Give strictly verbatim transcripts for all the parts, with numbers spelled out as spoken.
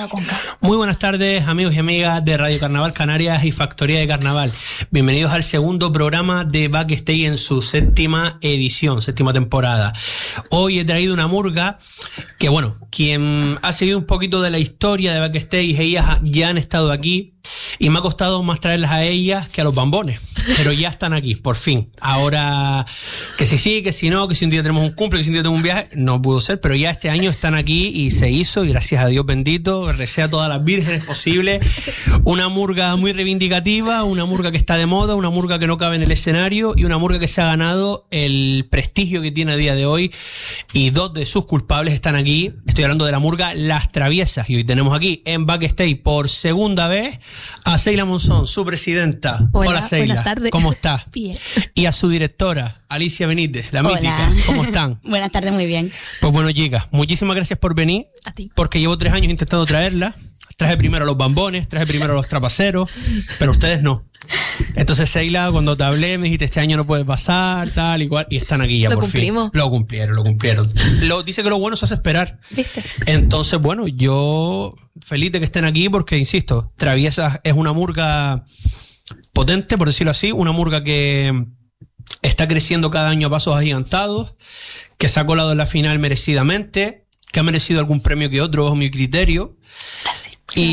Venga, con calma. Muy buenas tardes, amigos y amigas de Radio Carnaval Canarias y Factoría de Carnaval. Bienvenidos al segundo programa de Backstage en su séptima edición, séptima temporada. Hoy he traído una murga que, bueno, quien ha seguido un poquito de la historia de Backstage, ellas ya han estado aquí y me ha costado más traerlas a ellas que a los bambones, pero ya están aquí, por fin. Ahora, que si sí, que si no, que si un día tenemos un cumple, que si un día tenemos un viaje, no pudo ser, pero ya este año están aquí y se hizo, y gracias a Dios bendito, recé a todas las vírgenes posibles. Una murga muy reivindicativa, una murga que está de moda, una murga que no cabe en el escenario y una murga que se ha ganado el prestigio que tiene a día de hoy, y dos de sus culpables están aquí. Estoy hablando de la murga Las Traviesas, y hoy tenemos aquí en Backstage por segunda vez a Seila Monzón, su presidenta. Hola, Hola Seila, buenas tardes. ¿Cómo estás? Bien. Y a su directora, Alicia Benítez, la Hola. mítica. ¿Cómo están? Buenas tardes, muy bien. Pues bueno, chicas, muchísimas gracias por venir, A ti. porque llevo tres años intentando traerla. Traje primero a los bambones, traje primero a los trapaceros, pero ustedes no. Entonces, Seila, cuando te hablé, me dijiste, este año no puede pasar, tal y cual, y están aquí ya Lo por cumplimos. fin. Lo cumplieron, lo cumplieron. Lo, dice que lo bueno se hace esperar. ¿Viste? Entonces, bueno, yo feliz de que estén aquí porque, insisto, Traviesas es una murga potente, por decirlo así, una murga que está creciendo cada año a pasos agigantados, que se ha colado en la final merecidamente, que ha merecido algún premio que otro, bajo mi criterio. Gracias.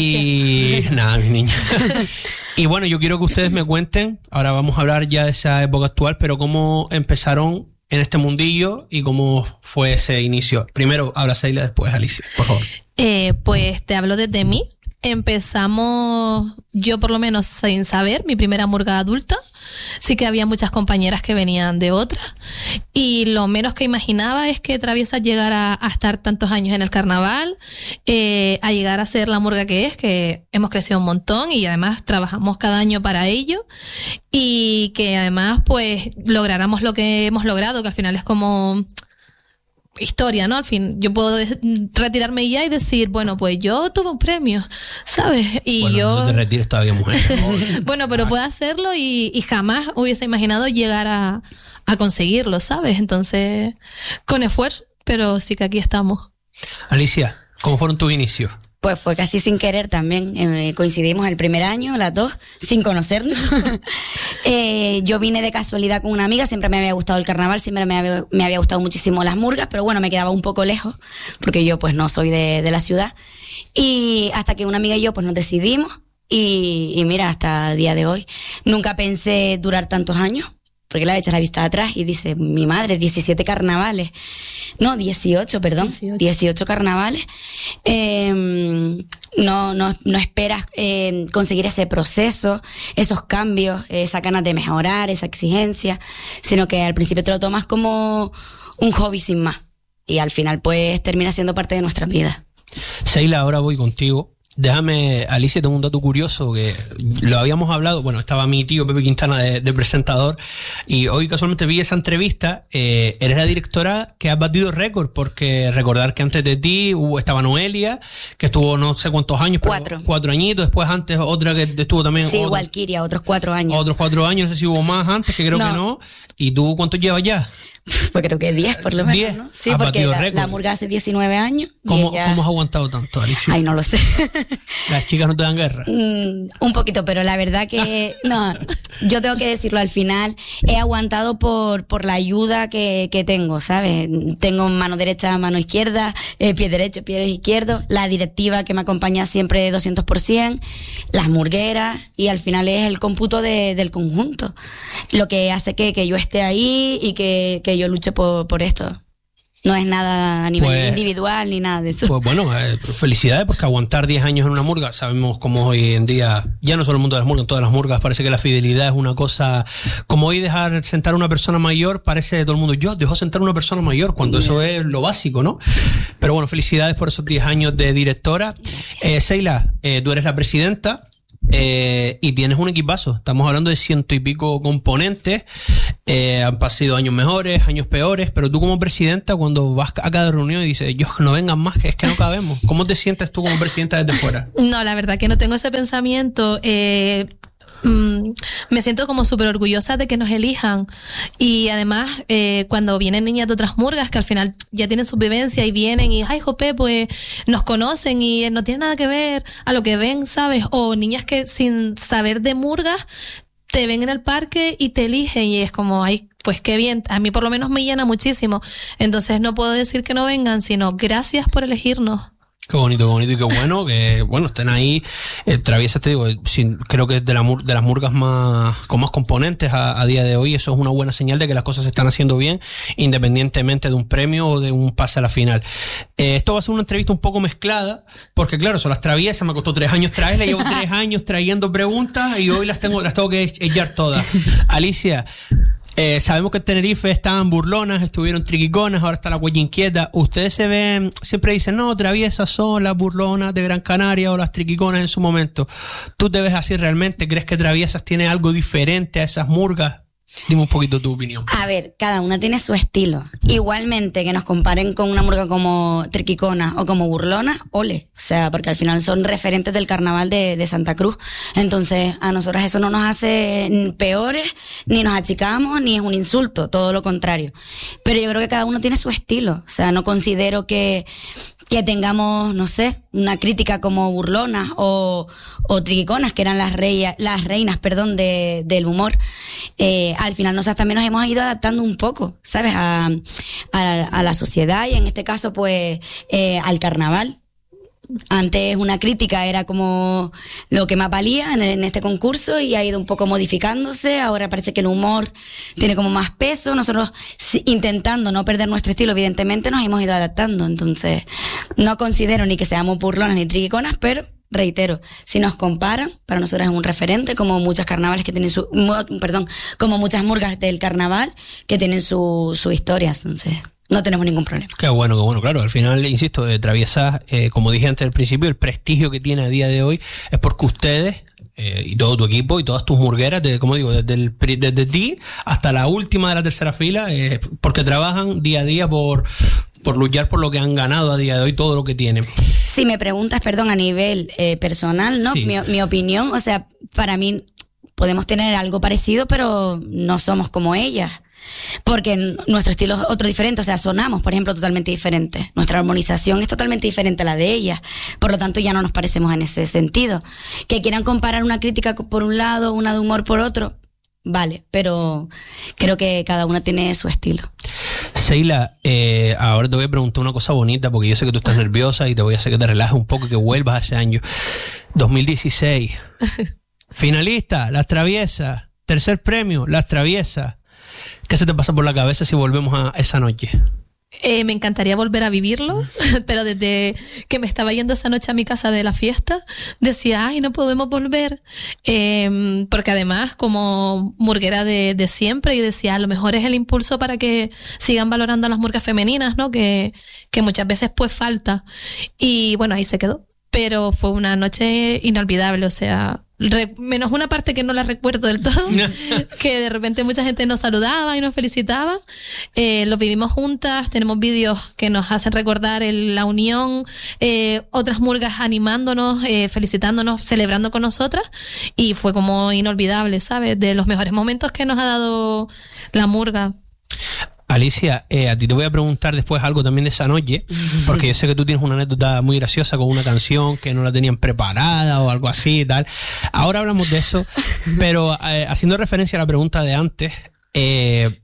Y nada, mi niña. Y bueno, yo quiero que ustedes me cuenten, ahora vamos a hablar ya de esa época actual, pero cómo empezaron en este mundillo y cómo fue ese inicio. Primero habla Seila, después Alicia, por favor. Eh, pues te hablo desde mí. Empezamos, yo por lo menos sin saber, mi primera murga adulta. Sí que había muchas compañeras que venían de otra, y lo menos que imaginaba es que Traviesas llegara a estar tantos años en el carnaval, eh, a llegar a ser la murga que es, que hemos crecido un montón y además trabajamos cada año para ello, y que además pues lográramos lo que hemos logrado, que al final es como historia, ¿no? Al fin, yo puedo de- retirarme ya y decir, bueno, pues yo tuve un premio, ¿sabes? Y Bueno, yo... no te retires todavía, mujer. Bueno, pero puedo hacerlo y, y jamás hubiese imaginado llegar a, a conseguirlo, ¿sabes? Entonces, con esfuerzo, pero sí que aquí estamos. Alicia, ¿cómo fueron tus inicios? Pues fue casi sin querer también. Eh, coincidimos el primer año, las dos, sin conocernos. eh, yo vine de casualidad con una amiga, siempre me había gustado el carnaval, siempre me había, me había gustado muchísimo las murgas, pero bueno, me quedaba un poco lejos, porque yo pues no soy de, de la ciudad. Y hasta que una amiga y yo pues nos decidimos, y, y mira, hasta el día de hoy. Nunca pensé durar tantos años, porque la echas la vista atrás y dice, mi madre, diecisiete carnavales. No, dieciocho, perdón. dieciocho. dieciocho carnavales. Eh, no, no, no esperas eh, conseguir ese proceso, esos cambios, esa ganas de mejorar, esa exigencia, sino que al principio te lo tomas como un hobby sin más. Y al final pues termina siendo parte de nuestras vidas. Seila, ahora voy contigo. Déjame, Alicia, tengo un dato curioso que lo habíamos hablado. Bueno, estaba mi tío Pepe Quintana de, de presentador, y hoy casualmente vi esa entrevista. Eh, eres la directora que has batido récord, porque recordar que antes de ti hubo, estaba Noelia, que estuvo no sé cuántos años, pero Cuatro. cuatro añitos. Después antes otra que estuvo también Sí, otro- Walkiria, otros cuatro años. otros cuatro años, no sé si hubo más antes, que creo No. que no. ¿Y tú cuántos llevas ya? Pues creo que diez por lo menos, Diez. ¿no? Sí, Has porque batido la, récord. la murga hace diecinueve años. y ¿Cómo, ella- ¿Cómo has aguantado tanto, Alicia? Ay, no lo sé. Las chicas no te dan guerra. Mm, un poquito, pero la verdad que no, yo tengo que decirlo, al final he aguantado por, por la ayuda que, que tengo, ¿sabes? Tengo mano derecha, mano izquierda, eh, pie derecho, pie izquierdo, la directiva que me acompaña siempre doscientos por ciento, las murgueras, y al final es el cómputo de, del conjunto lo que hace que, que yo esté ahí y que, que yo luche por, por esto. No es nada a nivel Pues- individual ni nada de eso. Pues bueno, eh, felicidades, porque aguantar diez años en una murga, sabemos cómo hoy en día, ya no solo el mundo de las murgas, en todas las murgas, parece que la fidelidad es una cosa, como hoy dejar sentar a una persona mayor, parece todo el mundo, yo dejo sentar a una persona mayor, cuando eso es lo básico, ¿no? Pero bueno, felicidades por esos diez años de directora. Eh, Seila, eh, tú eres la presidenta. Eh, y tienes un equipazo, estamos hablando de ciento y pico componentes, eh, han pasado años mejores, años peores, pero tú como presidenta, cuando vas a cada reunión y dices, yo no vengan más, que es que no cabemos, ¿cómo te sientes tú como presidenta desde fuera? No, la verdad que no tengo ese pensamiento. Eh, mmm, me siento como súper orgullosa de que nos elijan. Y además, eh, cuando vienen niñas de otras murgas que al final ya tienen su vivencia y vienen y, ay, jope, pues nos conocen y no tiene nada que ver a lo que ven, ¿sabes? O niñas que sin saber de murgas te ven en el parque y te eligen y es como, ay, pues qué bien. A mí por lo menos me llena muchísimo. Entonces no puedo decir que no vengan, sino gracias por elegirnos. Qué bonito, qué bonito y qué bueno que, bueno, estén ahí. Eh, Traviesa, te digo, sin, creo que es de, la, de las murgas más con más componentes a, a día de hoy. Eso es una buena señal de que las cosas se están haciendo bien, independientemente de un premio o de un pase a la final. Eh, esto va a ser una entrevista un poco mezclada, porque claro, son las traviesas, me costó tres años traerlas, llevo tres años trayendo preguntas y hoy las tengo, las tengo que echar todas. Alicia, Eh, sabemos que en Tenerife estaban burlonas, estuvieron triquiconas, ahora está la huella inquieta. Ustedes se ven, siempre dicen, no, traviesas son las burlonas de Gran Canaria o las triquiconas en su momento. ¿Tú te ves así realmente? ¿Crees que Traviesas tiene algo diferente a esas murgas? Dime un poquito tu opinión. A ver, cada una tiene su estilo. Igualmente que nos comparen con una murga como Triquicona o como Burlona, ole. O sea, porque al final son referentes del carnaval de, de Santa Cruz. Entonces, a nosotras eso no nos hace peores, ni nos achicamos, ni es un insulto, todo lo contrario. Pero yo creo que cada uno tiene su estilo. O sea, no considero que, que tengamos, no sé, una crítica como Burlonas o, o Triquiconas, que eran las, reya, las reinas, perdón, de, del humor. Eh, al final nosotros también nos hemos ido adaptando un poco, ¿sabes? A, a, a la sociedad y en este caso, pues, eh, al carnaval. Antes una crítica era como lo que más valía en, en este concurso y ha ido un poco modificándose. Ahora parece que el humor tiene como más peso. Nosotros, si, intentando no perder nuestro estilo, evidentemente nos hemos ido adaptando. Entonces, no considero ni que seamos burlonas ni triquiconas, pero reitero, si nos comparan, para nosotros es un referente, como muchos carnavales que tienen su, perdón, como muchas murgas del carnaval que tienen su, su historia. Entonces, no tenemos ningún problema. Qué bueno, qué bueno, claro. Al final, insisto, de Traviesas, eh, como dije antes al principio, el prestigio que tiene a día de hoy es porque ustedes eh, y todo tu equipo y todas tus murgueras, de, como digo, desde, el, desde ti hasta la última de la tercera fila, eh, porque trabajan día a día por, por luchar por lo que han ganado a día de hoy, todo lo que tienen. Si me preguntas, perdón, a nivel eh, personal, ¿no? Sí. Mi, mi opinión, o sea, para mí podemos tener algo parecido, pero no somos como ellas. Porque nuestro estilo es otro diferente, o sea, sonamos, por ejemplo, totalmente diferente. Nuestra armonización es totalmente diferente a la de ellas. Por lo tanto, ya no nos parecemos en ese sentido. Que quieran comparar una crítica por un lado, una de humor por otro, vale, pero creo que cada una tiene su estilo. Seila, eh, ahora te voy a preguntar una cosa bonita, porque yo sé que tú estás nerviosa y te voy a hacer que te relajes un poco, que vuelvas a ese año. dos mil dieciséis. Finalista, Las Traviesas. Tercer premio, Las Traviesas. ¿Qué se te pasa por la cabeza si volvemos a esa noche? Eh, me encantaría volver a vivirlo, pero desde que me estaba yendo esa noche a mi casa de la fiesta, decía, ay, no podemos volver, eh, porque además como murguera de, de siempre, y decía, a lo mejor es el impulso para que sigan valorando a las murgas femeninas, ¿no? Que, que muchas veces pues falta. Y bueno, ahí se quedó. Pero fue una noche inolvidable, o sea, re, menos una parte que no la recuerdo del todo, que de repente mucha gente nos saludaba y nos felicitaba. Eh, lo vivimos juntas, tenemos vídeos que nos hacen recordar el, la unión, eh, otras murgas animándonos, eh, felicitándonos, celebrando con nosotras, y fue como inolvidable, ¿sabes? De los mejores momentos que nos ha dado la murga. Alicia, eh, a ti te voy a preguntar después algo también de esa noche, porque yo sé que tú tienes una anécdota muy graciosa con una canción que no la tenían preparada o algo así y tal. Ahora hablamos de eso, pero eh, haciendo referencia a la pregunta de antes, eh,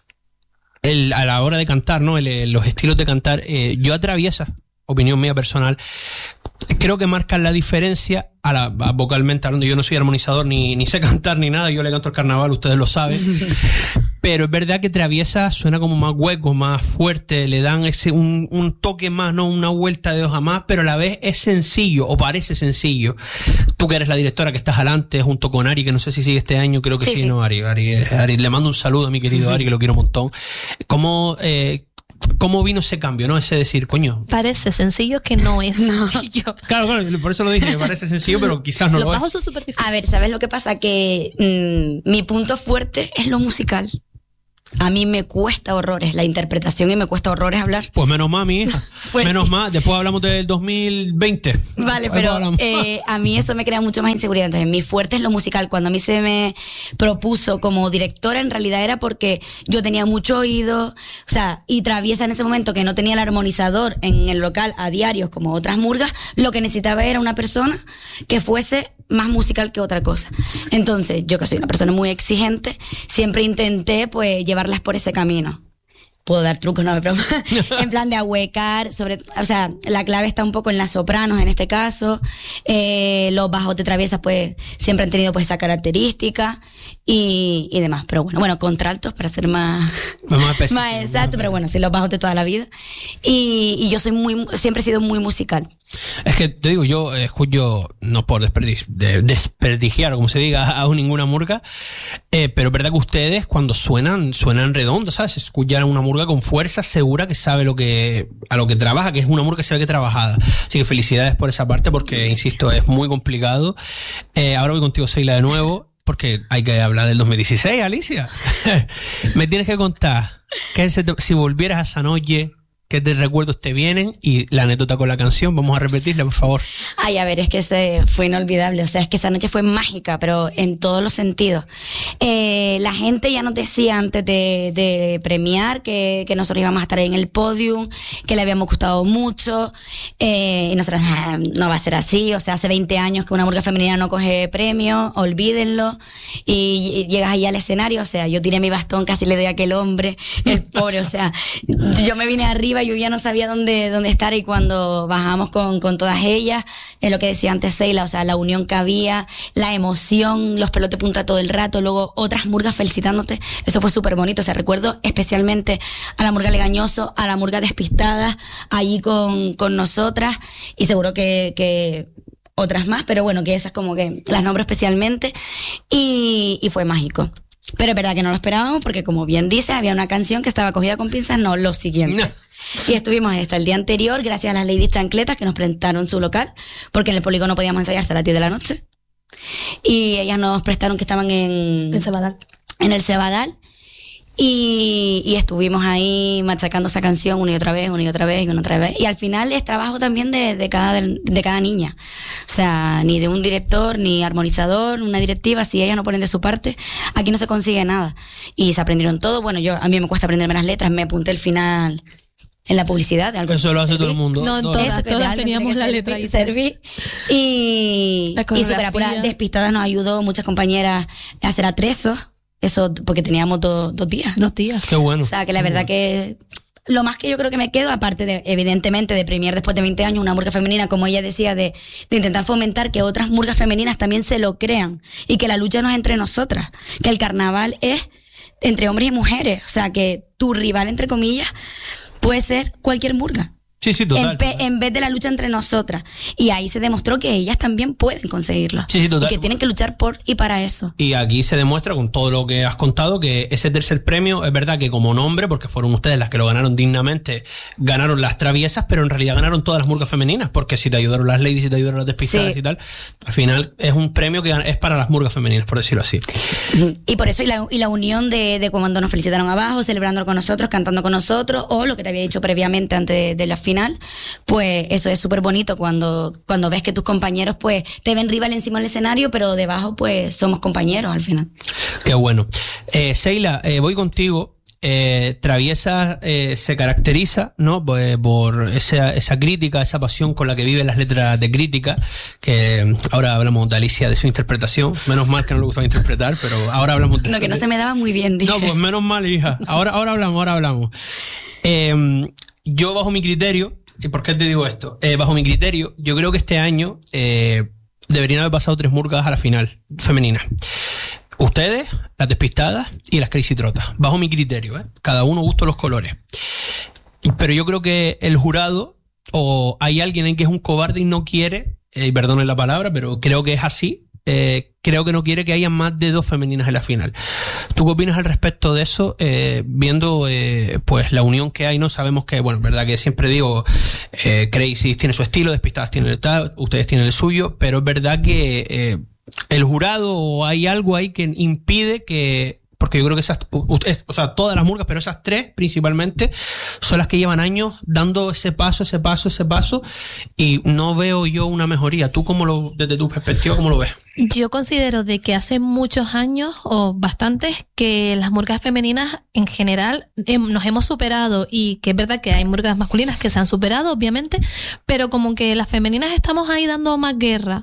el, a la hora de cantar, ¿no? El, los estilos de cantar, eh, yo a Traviesa, opinión mía personal, creo que marcan la diferencia a la a vocalmente hablando. Yo no soy armonizador ni, ni sé cantar ni nada, yo le canto el carnaval, ustedes lo saben. Pero es verdad que Traviesa suena como más hueco, más fuerte, le dan ese un, un toque más, no una vuelta de hoja más, pero a la vez es sencillo, o parece sencillo. Tú que eres la directora, que estás adelante junto con Ari, que no sé si sigue este año, creo que sí, sí, sí. ¿No? Ari, Ari, Ari, le mando un saludo a mi querido Ari, que lo quiero un montón. ¿Cómo, eh, ¿Cómo vino ese cambio, no? Ese decir, coño. Parece sencillo que no es sencillo. Claro, claro, por eso lo dije, me parece sencillo, pero quizás no Los lo bajos es. son súper difíciles. A ver, ¿sabes lo que pasa? Que mmm, mi punto fuerte es lo musical. A mí me cuesta horrores la interpretación y me cuesta horrores hablar. Pues menos mal, mi hija. Pues menos sí. mal. Después hablamos del dos mil veinte. Vale, pero eh, a mí eso me crea mucho más inseguridad. Entonces, mi fuerte es lo musical. Cuando a mí se me propuso como directora, en realidad era porque yo tenía mucho oído, o sea, y Traviesa en ese momento, que no tenía el armonizador en el local a diarios como otras murgas, lo que necesitaba era una persona que fuese más musical que otra cosa. Entonces, yo que soy una persona muy exigente, siempre intenté pues llevarlas por ese camino. Puedo dar trucos, no me preocupo. En plan de ahuecar, sobre, o sea, la clave está un poco en las sopranos en este caso. Eh, los bajos de Traviesa pues siempre han tenido pues esa característica y, y demás. Pero bueno, bueno, contraltos para ser más, más, específico, más exacto, pero bueno, sí, los bajos de toda la vida. Y, y yo soy muy, siempre he sido muy musical. Es que te digo, yo escucho, no por desperdici- de, desperdiciar, como se diga, a ninguna murga, eh, pero es verdad que ustedes cuando suenan, suenan redondos, ¿sabes? Escuchan una murga con fuerza, segura que sabe lo que, a lo que trabaja, que es una murga que se ve que trabajada. Así que felicidades por esa parte, porque, insisto, es muy complicado. Eh, ahora voy contigo, Seila, de nuevo, porque hay que hablar del dos mil dieciséis, Alicia. Me tienes que contar, que si volvieras a esa noche, ¿qué te recuerdos te vienen? Y la anécdota con la canción, vamos a repetirla, por favor. Ay, a ver, es que ese fue inolvidable. O sea, es que esa noche fue mágica, pero en todos los sentidos. Eh, la gente ya nos decía antes de, de premiar que, que nosotros íbamos a estar ahí en el podium, que le habíamos gustado mucho. Eh, y nosotros, nah, no va a ser así. O sea, hace veinte años que una murga femenina no coge premio, olvídenlo. Y, y llegas ahí al escenario, o sea, yo tiré mi bastón, casi le doy a aquel hombre, el pobre, o sea, yo me vine arriba, yo ya no sabía dónde, dónde estar, y cuando bajamos con, con todas ellas, es lo que decía antes Seila, o sea, la unión que había, la emoción, los pelos de punta todo el rato, luego otras murgas felicitándote, eso fue súper bonito. O sea, recuerdo especialmente a la murga Legañoso, a la murga Despistada, allí con, con nosotras, y seguro que, que otras más, pero bueno, que esas como que las nombro especialmente, y, y fue mágico. Pero es verdad que no lo esperábamos, porque como bien dice, había una canción que estaba cogida con pinzas, no lo siguiente. No. Y estuvimos hasta el día anterior, gracias a las Ladies Chancletas, que nos prestaron su local, porque en el Polígono podíamos ensayar hasta las diez de la noche. Y ellas nos prestaron que estaban en... El Cebadal. En el Cebadal. Y, y estuvimos ahí machacando esa canción una y otra vez, una y otra vez, y una otra vez. Y al final es trabajo también de, de, cada, de cada niña. O sea, ni de un director, ni armonizador, una directiva. Si ellas no ponen de su parte, aquí no se consigue nada. Y se aprendieron todo. Bueno, yo a mí me cuesta aprenderme las letras, me apunté el final en la publicidad de algo. Eso lo hace todo el mundo. No, todo. todas, Eso, todas teníamos la letra ahí. Serví. Y, y súper apurada. Despistadas nos ayudó muchas compañeras a hacer atresos. Eso porque teníamos do, dos días. Dos días. Qué bueno. O sea, que la verdad que lo más que yo creo que me quedo, aparte de, evidentemente, de premiar después de veinte años una murga femenina, como ella decía, de, de intentar fomentar que otras murgas femeninas también se lo crean, y que la lucha no es entre nosotras, que el carnaval es entre hombres y mujeres. O sea, que tu rival, entre comillas, puede ser cualquier murga. Sí, sí, total, En, pe, total. en vez de la lucha entre nosotras. Y ahí se demostró que ellas también pueden conseguirlo. Sí, sí, total. Y que tienen que luchar por y para eso. Y aquí se demuestra con todo lo que has contado que ese tercer premio, es verdad que como nombre, porque fueron ustedes las que lo ganaron dignamente, ganaron las Traviesas, pero en realidad ganaron todas las murgas femeninas, porque si te ayudaron las Ladies, si te ayudaron las Despistadas, sí, y tal, al final es un premio que es para las murgas femeninas, por decirlo así. Y por eso, y la, y la unión de, de cuando nos felicitaron abajo, celebrando con nosotros, cantando con nosotros, o lo que te había dicho previamente antes de, de la final, pues eso es súper bonito cuando, cuando ves que tus compañeros pues te ven rival encima del escenario, pero debajo pues somos compañeros al final. Qué bueno. Eh, Seila, eh, voy contigo. Eh, Traviesa eh, se caracteriza, ¿no?, pues, por esa, esa crítica, esa pasión con la que viven las letras de crítica, que ahora hablamos de Alicia, de su interpretación. Menos mal que no le gustaba interpretar, pero ahora hablamos de... No, que no se me daba muy bien, dije. No, pues menos mal, hija. Ahora, ahora hablamos, ahora hablamos. Eh, yo, bajo mi criterio, ¿y por qué te digo esto? Eh, bajo mi criterio, yo creo que este año eh, deberían haber pasado tres murgas a la final femenina. Ustedes, las Despistadas y las Crazy Trotas. Bajo mi criterio, ¿eh? Cada uno gusta los colores. Pero yo creo que el jurado, o hay alguien en que es un cobarde y no quiere, eh, y perdonen la palabra, pero creo que es así, eh, creo que no quiere que haya más de dos femeninas en la final. ¿Tú qué opinas al respecto de eso? Eh, viendo eh, pues la unión que hay, ¿no? Sabemos que, bueno, verdad que siempre digo, eh, Crazy tiene su estilo, Despistadas tiene el tal, ustedes tienen el suyo, pero es verdad que eh, el jurado, o hay algo ahí que impide que porque yo creo que esas, o sea, todas las murgas, pero esas tres principalmente son las que llevan años dando ese paso, ese paso, ese paso, y no veo yo una mejoría. ¿Tú cómo lo, desde tu perspectiva, cómo lo ves? Yo considero de que hace muchos años o bastantes que las murgas femeninas en general eh, nos hemos superado, y que es verdad que hay murgas masculinas que se han superado, obviamente, pero como que las femeninas estamos ahí dando más guerra.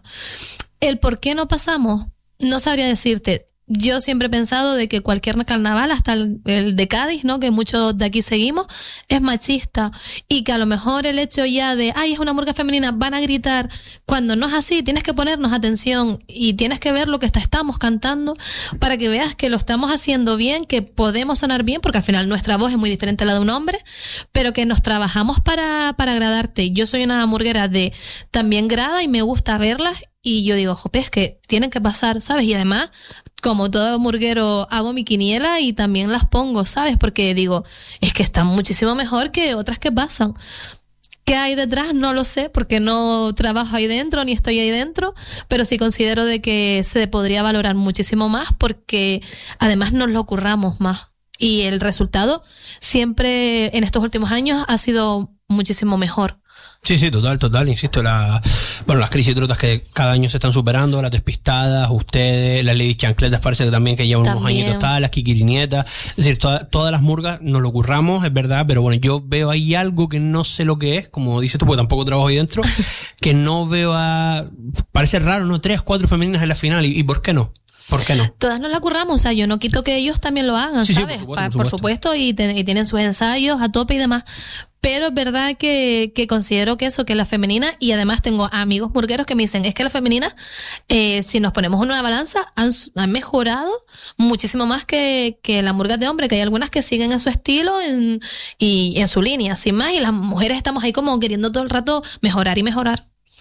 El por qué no pasamos, no sabría decirte. Yo siempre he pensado de que cualquier carnaval, hasta el, el de Cádiz, ¿no?, que muchos de aquí seguimos, es machista, y que a lo mejor el hecho ya de, ay, es una murga femenina, van a gritar, cuando no es así. Tienes que ponernos atención y tienes que ver lo que está, estamos cantando para que veas que lo estamos haciendo bien, que podemos sonar bien, porque al final nuestra voz es muy diferente a la de un hombre, pero que nos trabajamos para, para agradarte. Yo soy una murguera de también grada y me gusta verlas. Y yo digo, jope, es que tienen que pasar, ¿sabes? Y además, como todo murguero, hago mi quiniela y también las pongo, ¿sabes? Porque digo, es que están muchísimo mejor que otras que pasan. ¿Qué hay detrás? No lo sé, porque no trabajo ahí dentro, ni estoy ahí dentro, pero sí considero de que se podría valorar muchísimo más, porque además nos lo curramos más. Y el resultado siempre en estos últimos años ha sido muchísimo mejor. Sí, sí, total, total, insisto, la, bueno, las crisis trotas que cada año se están superando, las despistadas, ustedes, las Lady Chancletas parece que también que llevan también unos añitos tal, las Kikirinietas, es decir, toda, todas las murgas nos lo curramos, es verdad, pero bueno, yo veo ahí algo que no sé lo que es, como dices tú, porque tampoco trabajo ahí dentro, que no veo a, parece raro, ¿no? Tres, cuatro femeninas en la final, ¿y, y por qué no? ¿Por qué no? Todas nos la curramos, o sea, yo no quito que ellos también lo hagan, sí, ¿sabes? Sí, por supuesto, pa, por supuesto. por supuesto y, te, y tienen sus ensayos a tope y demás. Pero es verdad que, que considero que eso, que la femenina, y además tengo amigos murgueros que me dicen, es que la femenina, eh, si nos ponemos en una balanza, han, han mejorado muchísimo más que, que la murga de hombre, que hay algunas que siguen en su estilo en, y en su línea, sin más, y las mujeres estamos ahí como queriendo todo el rato mejorar y mejorar.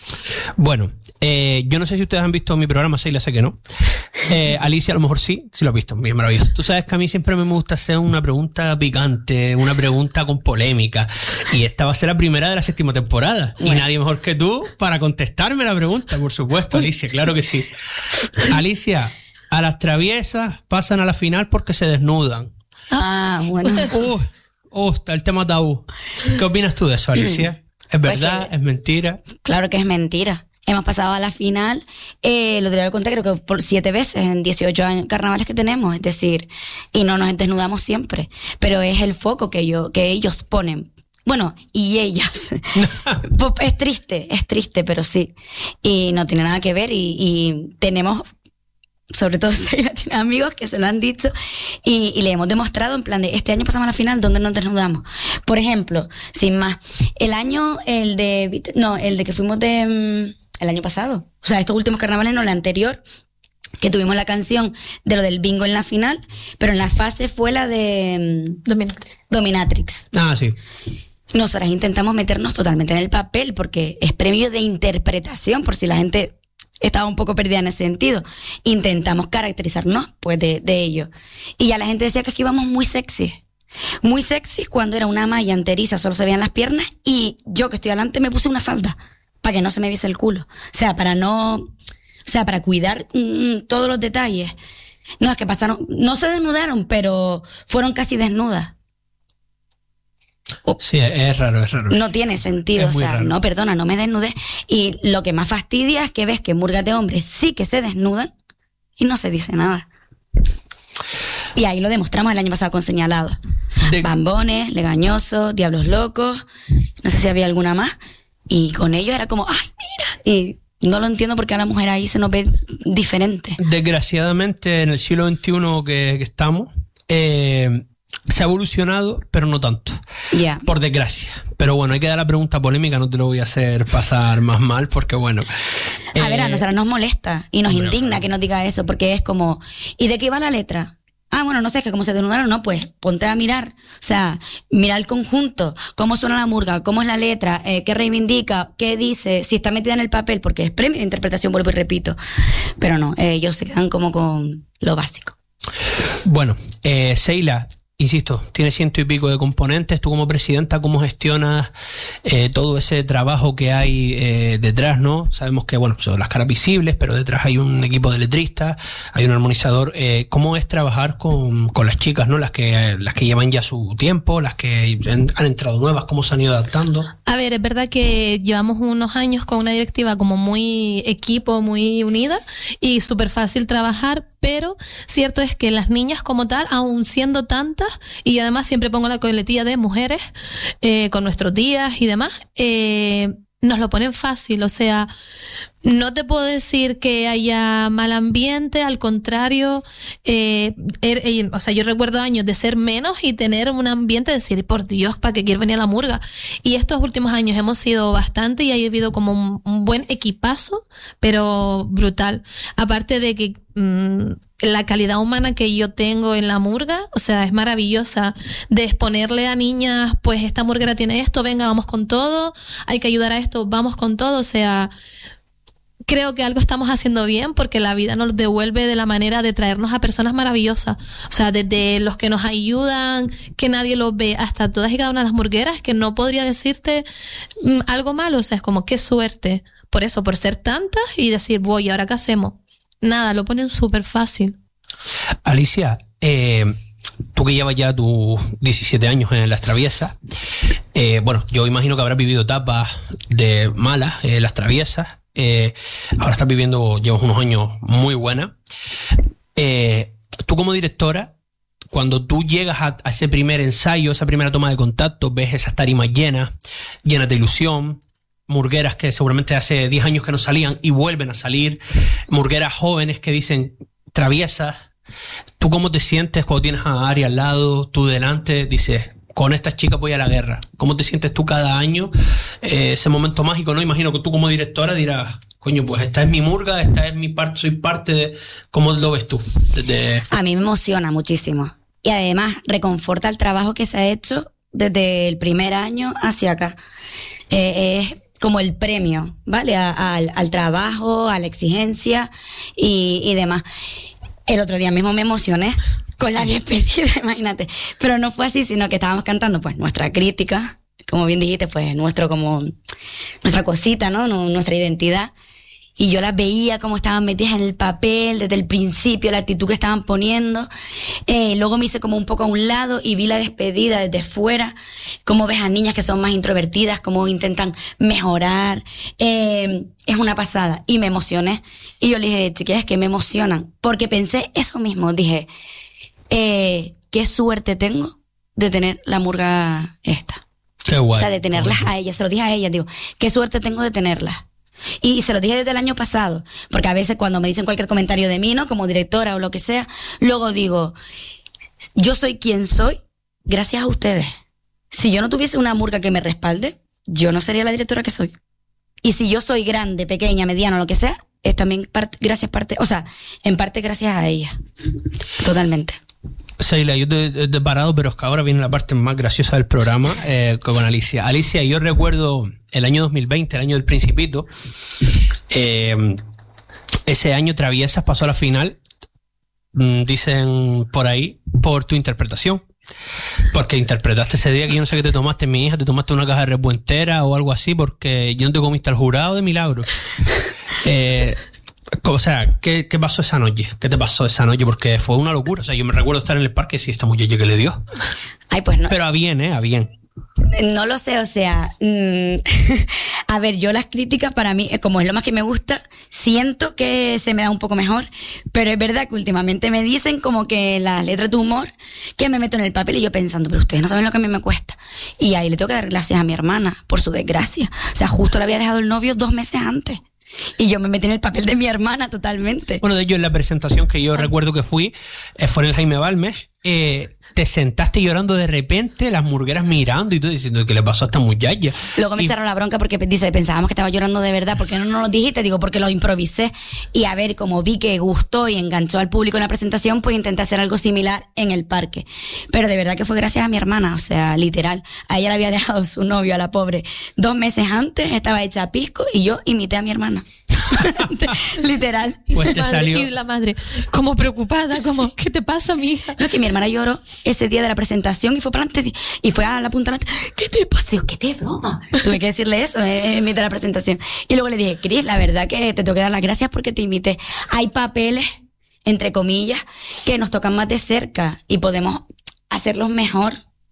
Bueno, eh, yo no sé si ustedes han visto mi programa, Seila, sé que no. Eh, Alicia, a lo mejor sí, sí lo has visto, bien maravilloso. Tú sabes que a mí siempre me gusta hacer una pregunta picante, una pregunta con polémica, y esta va a ser la primera de la séptima temporada. Bueno. Y nadie mejor que tú para contestarme la pregunta, por supuesto, Alicia, claro que sí. Alicia, a las traviesas pasan a la final porque se desnudan. Ah, bueno. Uh, uh, está el tema tabú. ¿Qué opinas tú de eso, Alicia? ¿Es verdad? Pues que, ¿es mentira? Claro que es mentira. Hemos pasado a la final, eh, lo diría al conté, creo que por siete veces en dieciocho años, carnavales que tenemos, es decir, y no nos desnudamos siempre, pero es el foco que, yo, que ellos ponen. Bueno, y ellas. Es triste, es triste, pero sí. Y no tiene nada que ver, y, y tenemos, sobre todo Seila tiene amigos que se lo han dicho, y, y le hemos demostrado en plan de, este año pasamos a la final, ¿dónde nos desnudamos? Por ejemplo, sin más, el año, el de, no, el de que fuimos de, el año pasado, o sea, estos últimos carnavales, no, el anterior, que tuvimos la canción de lo del bingo en la final, pero en la fase fue la de Dominatrix. Dominatrix. Ah, sí. Nosotras intentamos meternos totalmente en el papel, porque es premio de interpretación, por si la gente estaba un poco perdida en ese sentido. Intentamos caracterizarnos pues de, de ello. Y ya la gente decía que es que íbamos muy sexy. Muy sexy cuando era una malla enteriza, solo se veían las piernas, y yo que estoy adelante me puse una falda para que no se me viese el culo. O sea, para no... O sea, para cuidar mmm, todos los detalles. No, es que pasaron... No se desnudaron, pero fueron casi desnudas. Oh, sí, es raro, es raro. No tiene sentido, o sea, raro. No, perdona, no me desnudé. Y lo que más fastidia es que ves que murgas de hombres sí que se desnudan y no se dice nada. Y ahí lo demostramos el año pasado con Señalados. De... Bambones, Legañosos, Diablos Locos, no sé si había alguna más. Y con ellos era como, ¡ay, mira! Y no lo entiendo porque a la mujer ahí se nos ve diferente. Desgraciadamente, en el siglo veintiuno que, que estamos, eh, se ha evolucionado, pero no tanto. Yeah. Por desgracia. Pero bueno, hay que dar la pregunta polémica, no te lo voy a hacer pasar más mal, porque bueno. A eh, ver, a nosotros nos molesta y nos hombre, indigna hombre. que nos diga eso, porque es como, ¿y de qué va la letra? Ah, bueno, no sé, es que como se desnudaron, no, pues ponte a mirar. O sea, mira el conjunto, cómo suena la murga, cómo es la letra, eh, qué reivindica, qué dice, si está metida en el papel, porque es premio de interpretación, vuelvo y repito. Pero no, eh, ellos se quedan como con lo básico. Bueno, eh, Seila, insisto, tiene ciento y pico de componentes. Tú como presidenta, ¿cómo gestionas eh, todo ese trabajo que hay eh, detrás, ¿no? Sabemos que, bueno, son las caras visibles, pero detrás hay un equipo de letristas, hay un armonizador. Eh, ¿Cómo es trabajar con, con las chicas, ¿no? Las que, las que llevan ya su tiempo, las que han entrado nuevas, ¿cómo se han ido adaptando? A ver, es verdad que llevamos unos años con una directiva como muy equipo, muy unida y súper fácil trabajar, pero cierto es que las niñas como tal, aun siendo tantas, y además siempre pongo la coletilla de mujeres, eh, con nuestros días y demás, eh, nos lo ponen fácil, o sea, no te puedo decir que haya mal ambiente, al contrario, eh, er, eh, o sea, yo recuerdo años de ser menos y tener un ambiente de decir, por Dios, ¿para qué quiero venir a la murga? Y estos últimos años hemos sido bastante y ha habido como un, un buen equipazo, pero brutal. Aparte de que mmm, la calidad humana que yo tengo en la murga, o sea, es maravillosa, de exponerle a niñas, pues esta murguera tiene esto, venga, vamos con todo, hay que ayudar a esto, vamos con todo, o sea, creo que algo estamos haciendo bien porque la vida nos devuelve de la manera de traernos a personas maravillosas. O sea, desde los que nos ayudan, que nadie los ve, hasta todas y cada una de las murgueras, que no podría decirte mm, algo malo. O sea, es como qué suerte. Por eso, por ser tantas y decir, voy, ¿ahora qué hacemos? Nada, lo ponen súper fácil. Alicia, eh, tú que llevas ya tus diecisiete años en Las Traviesas, eh, bueno, yo imagino que habrás vivido etapas de malas en Las Traviesas. Eh, ahora estás viviendo, llevas unos años muy buenas. Eh, tú como directora, cuando tú llegas a, a ese primer ensayo, esa primera toma de contacto, ves esas tarimas llenas, llenas de ilusión, murgueras que seguramente hace diez años que no salían y vuelven a salir, murgueras jóvenes que dicen traviesas. ¿Tú cómo te sientes cuando tienes a Ari al lado, tú delante, dices, con estas chicas voy a la guerra? ¿Cómo te sientes tú cada año? Eh, ese momento mágico, ¿no? Imagino que tú como directora dirás, coño, pues esta es mi murga, esta es mi parte, soy parte de... ¿Cómo lo ves tú? Desde... A mí me emociona muchísimo. Y además reconforta el trabajo que se ha hecho desde el primer año hacia acá. Eh, es como el premio, ¿vale? A, a, al, al trabajo, a la exigencia y, y demás. El otro día mismo me emocioné con la despedida, imagínate. Pero no fue así, sino que estábamos cantando pues nuestra crítica, como bien dijiste, pues nuestro como nuestra cosita, ¿no? Nuestra identidad. Y yo las veía como estaban metidas en el papel desde el principio, la actitud que estaban poniendo. Eh, luego me hice como un poco a un lado y vi la despedida desde fuera. Cómo ves a niñas que son más introvertidas, cómo intentan mejorar. Eh, es una pasada. Y me emocioné. Y yo le dije, chiquillas, que me emocionan. Porque pensé eso mismo. Dije, eh, qué suerte tengo de tener la murga esta. Qué guay. O sea, de tenerlas a ellas. Se lo dije a ellas, digo, qué suerte tengo de tenerlas. Y se lo dije desde el año pasado, porque a veces cuando me dicen cualquier comentario de mí, ¿no? Como directora o lo que sea, luego digo, yo soy quien soy gracias a ustedes. Si yo no tuviese una murga que me respalde, yo no sería la directora que soy. Y si yo soy grande, pequeña, mediana, lo que sea, es también parte, gracias parte, o sea, en parte gracias a ella. Totalmente. Seila, yo te, te he parado, pero es que ahora viene la parte más graciosa del programa eh, con Alicia. Alicia, yo recuerdo el año dos mil veinte, el año del Principito. Eh, ese año Traviesas pasó a la final, mm, dicen por ahí, por tu interpretación. Porque interpretaste ese día que yo no sé qué te tomaste, mi hija, te tomaste una caja de Red Bull entera o algo así, porque yo no te comiste al jurado de milagro. Eh... O sea, ¿qué, ¿qué pasó esa noche? ¿Qué te pasó esa noche? Porque fue una locura. O sea, yo me recuerdo estar en el parque y sí, esta muchacha que le dio. Ay, pues no. Pero a bien, ¿eh? A bien. No lo sé, o sea, mmm, a ver, yo las críticas para mí, como es lo más que me gusta, siento que se me da un poco mejor, pero es verdad que últimamente me dicen como que las letras de humor, que me meto en el papel y yo pensando, pero ustedes no saben lo que a mí me cuesta. Y ahí le tengo que dar gracias a mi hermana, por su desgracia. O sea, justo le había dejado el novio dos meses antes. Y yo me metí en el papel de mi hermana totalmente. Bueno, de hecho, en la presentación que yo recuerdo que fui, eh, fue en el Jaime Balmes, eh, te sentaste llorando de repente, las murgueras mirando y tú diciendo, ¿qué le pasó a esta muchacha? Luego me y... echaron la bronca porque dice, pensábamos que estaba llorando de verdad, ¿por qué no nos lo dijiste? Digo, porque lo improvisé. Y a ver, como vi que gustó y enganchó al público en la presentación, pues intenté hacer algo similar en el parque. Pero de verdad que fue gracias a mi hermana, o sea, literal. A ella le había dejado su novio, a la pobre, dos meses antes, estaba hecha a pisco y yo imité a mi hermana. Literal. Pues y, te madre, salió. y la madre, como preocupada, como, ¿qué te pasa, mija? No, que mi hermana lloró ese día de la presentación y fue para adelante y fue a la punta delante. ¿Qué te pasa? ¿Qué te broma? Tuve que decirle eso eh, en mitad de la presentación. Y luego le dije, Cris, la verdad que te tengo que dar las gracias porque te invité. Hay papeles, entre comillas, que nos tocan más de cerca y podemos hacerlos mejor.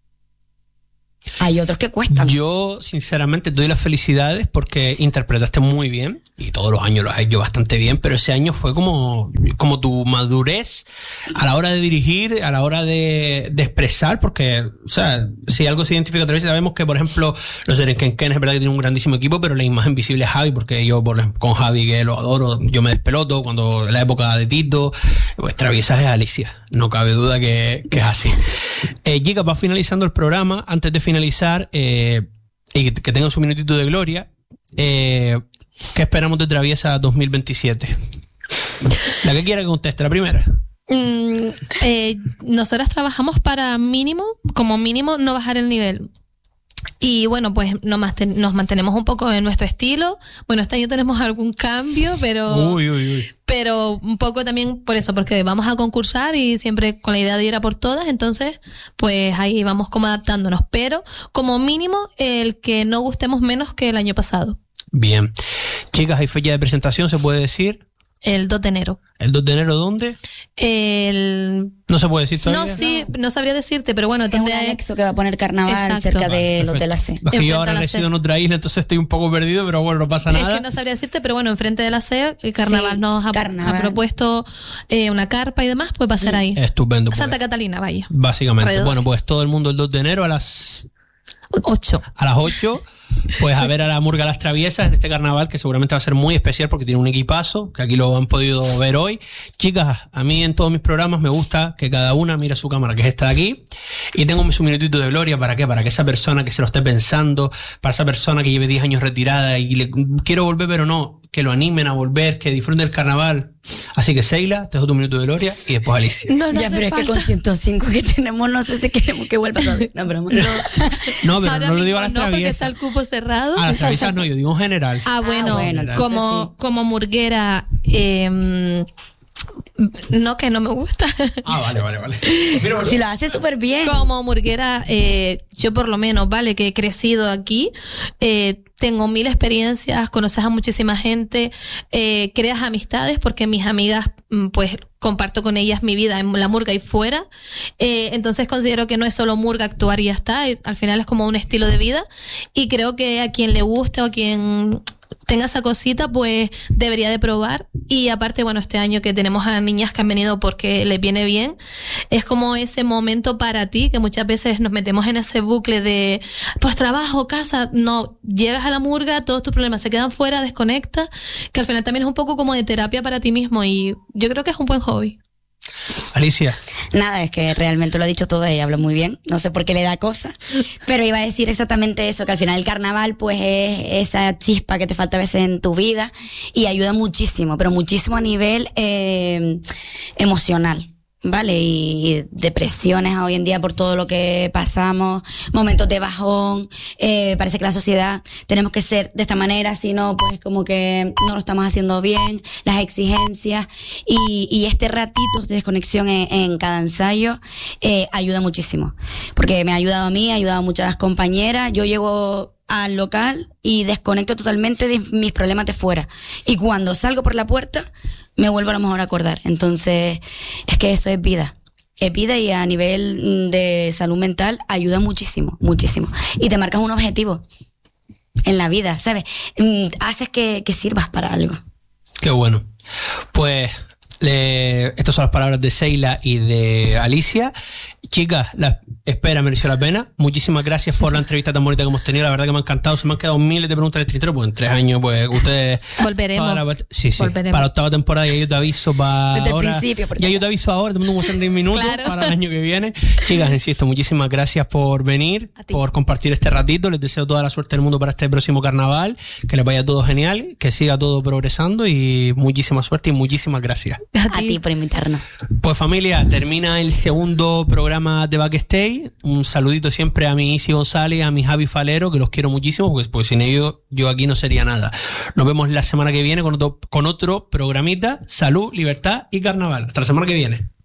Hay otros que cuestan. Yo, sinceramente, doy las felicidades porque interpretaste muy bien y todos los años lo has hecho bastante bien, pero ese año fue como, como tu madurez a la hora de dirigir, a la hora de, de expresar, porque, o sea, si algo se identifica otra vez, sabemos que, por ejemplo, los Erenquenquén es verdad que tienen un grandísimo equipo, pero la imagen visible es Javi, porque yo por, con Javi, que lo adoro, yo me despeloto cuando en la época de Tito, pues Traviesas es Alicia, no cabe duda que, que es así. Eh, Giga, va finalizando el programa, antes de finalizar eh, y que, que tengan su minutito de gloria, eh, ¿qué esperamos de Traviesa dos mil veintisiete? La que quiera que conteste, la primera. Mm, eh, nosotras trabajamos para mínimo, como mínimo, no bajar el nivel. Y bueno, pues nos, manten- nos mantenemos un poco en nuestro estilo. Bueno, este año tenemos algún cambio, pero... Uy, uy, uy. Pero un poco también por eso, porque vamos a concursar y siempre con la idea de ir a por todas, entonces pues ahí vamos como adaptándonos, pero como mínimo el que no gustemos menos que el año pasado. Bien. Chicas, ¿hay fecha de presentación, se puede decir? El dos de enero. ¿El dos de enero dónde? El... No se puede decir todavía. No, sí, no sabría decirte, pero bueno, Es un donde hay... anexo que va a poner carnaval Exacto. cerca Vale, del perfecto. Hotel A C. Es que yo Enfrente ahora a la resido C. en otra isla, entonces estoy un poco perdido, pero bueno, no pasa Es nada. que no sabría decirte, pero bueno, enfrente de la C E O, el carnaval Sí, nos ha, carnaval. ha propuesto eh, una carpa y demás, pues va a ser ahí. Estupendo. pues. Santa Catalina, vaya. Básicamente. Alrededor. Bueno, pues todo el mundo el dos de enero a las Ocho. a las ocho, pues a ver a la Murga Las Traviesas en este carnaval, que seguramente va a ser muy especial porque tiene un equipazo, que aquí lo han podido ver hoy. Chicas, a mí en todos mis programas me gusta que cada una mire su cámara, que es esta de aquí, y tengo su minutito de gloria. ¿Para qué? Para que esa persona que se lo esté pensando, para esa persona que lleve diez años retirada y le quiero volver pero no, que lo animen a volver, que disfruten del carnaval. Así que Seila, te dejo tu minuto de gloria y después Alicia. No, no ya, hace pero es que falta. con ciento cinco que tenemos, no sé si queremos que vuelva todavía. No, broma. No, pero Ahora no lo mismo digo a las no, porque está traviesas. el cupo cerrado. A las traviesas no, yo digo en general. Ah, bueno, bueno, entonces como, sí. como murguera, eh, no que no me gusta. Ah, vale, vale, vale. Pues mira, bueno. Si lo hace súper bien. Como murguera, eh, yo por lo menos, vale, que he crecido aquí, eh, tengo mil experiencias, conoces a muchísima gente, eh, creas amistades, porque mis amigas, mm, pues, comparto con ellas mi vida en la murga y fuera. Eh, entonces considero que no es solo murga, actuar y ya está. Y al final es como un estilo de vida. Y creo que a quien le guste o a quien tenga esa cosita, pues debería de probar. Y aparte, bueno, este año que tenemos a niñas que han venido porque les viene bien, es como ese momento para ti, que muchas veces nos metemos en ese bucle de pues trabajo, casa, no, llegas a la murga, todos tus problemas se quedan fuera, desconectas, que al final también es un poco como de terapia para ti mismo y yo creo que es un buen hobby. Alicia. Nada, es que realmente lo ha dicho todo, ella habla muy bien, no sé por qué le da cosa, pero iba a decir exactamente eso, que al final el carnaval pues es esa chispa que te falta a veces en tu vida y ayuda muchísimo, pero muchísimo a nivel eh, emocional. Vale, y depresiones hoy en día por todo lo que pasamos, momentos de bajón, eh, parece que la sociedad tenemos que ser de esta manera, si no, pues como que no lo estamos haciendo bien, las exigencias y, y este ratito de desconexión en, en cada ensayo eh, ayuda muchísimo, porque me ha ayudado a mí, ha ayudado a muchas compañeras, yo llego al local y desconecto totalmente de mis problemas de fuera y cuando salgo por la puerta me vuelvo a lo mejor a acordar. Entonces, es que eso es vida. Es vida y a nivel de salud mental ayuda muchísimo, muchísimo. Y te marcas un objetivo en la vida, ¿sabes? Haces que, que sirvas para algo. Qué bueno. Pues le, estas son las palabras de Seila y de Alicia. Chicas, la espera mereció la pena. Muchísimas gracias por la entrevista tan bonita que hemos tenido. La verdad que me ha encantado. Se me han quedado miles de preguntas en el tintero, pues en tres años, pues ustedes... Volveremos. toda la- sí, sí. Volveremos. Para la octava temporada ya yo te aviso para Desde el ahora. principio, por Ya si yo te aviso ahora, te mando un WhatsApp de diez minutos Claro. para el año que viene. Chicas, insisto, muchísimas gracias por venir, A ti. por compartir este ratito. Les deseo toda la suerte del mundo para este próximo carnaval. Que les vaya todo genial, que siga todo progresando y muchísima suerte y muchísimas gracias. A ti por invitarnos. Pues familia, termina el segundo programa de Backstage. Un saludito siempre a mi Isi González, a mi Javi Falero, que los quiero muchísimo, porque pues sin ellos yo aquí no sería nada. Nos vemos la semana que viene con otro, con otro programita. Salud, libertad y carnaval. Hasta la semana que viene.